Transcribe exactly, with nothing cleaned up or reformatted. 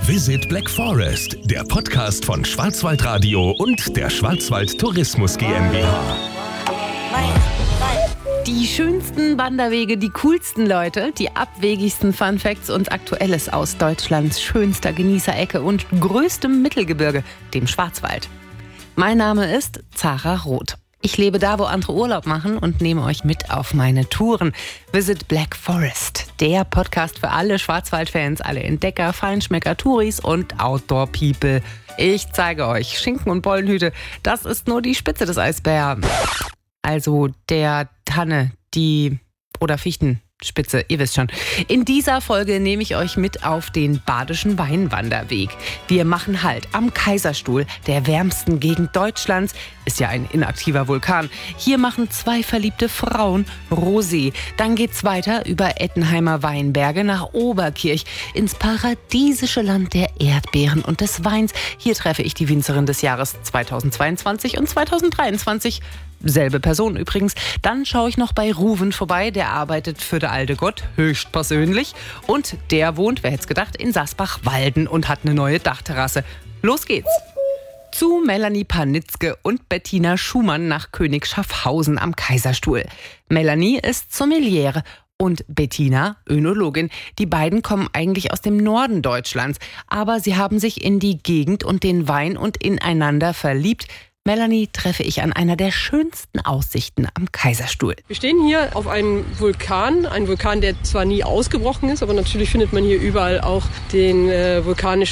Visit Black Forest, der Podcast von Schwarzwaldradio und der Schwarzwald Tourismus GmbH. Die schönsten Wanderwege, die coolsten Leute, die abwegigsten Funfacts und Aktuelles aus Deutschlands schönster Genießerecke und größtem Mittelgebirge, dem Schwarzwald. Mein Name ist Zara Roth. Ich lebe da, wo andere Urlaub machen und nehme euch mit auf meine Touren. Visit Black Forest, der Podcast für alle Schwarzwaldfans, alle Entdecker, Feinschmecker, Touris und Outdoor-People. Ich zeige euch Schinken und Bollenhüte, das ist nur die Spitze des Eisbergs. Also der Tanne, die oder Fichtenspitze, ihr wisst schon. In dieser Folge nehme ich euch mit auf den Badischen Weinwanderweg. Wir machen Halt am Kaiserstuhl, der wärmsten Gegend Deutschlands. Ist ja ein inaktiver Vulkan. Hier machen zwei verliebte Frauen Rosé. Dann geht's weiter über Ettenheimer Weinberge nach Oberkirch ins paradiesische Land der Erdbeeren und des Weins. Hier treffe ich die Winzerin des Jahres zweitausendzweiundzwanzig und zweitausenddreiundzwanzig. Selbe Person übrigens. Dann schaue ich noch bei Ruven vorbei. Der arbeitet für der alte Gott höchstpersönlich. Und der wohnt, wer hätte es gedacht, in Sasbach-Walden und hat eine neue Dachterrasse. Los geht's! Zu Melanie Panitzke und Bettina Schumann nach König Schaffhausen am Kaiserstuhl. Melanie ist Sommeliere und Bettina Önologin. Die beiden kommen eigentlich aus dem Norden Deutschlands. Aber sie haben sich in die Gegend und den Wein und ineinander verliebt. Melanie treffe ich an einer der schönsten Aussichten am Kaiserstuhl. Wir stehen hier auf einem Vulkan, ein Vulkan, der zwar nie ausgebrochen ist, aber natürlich findet man hier überall auch den äh, vulkanischen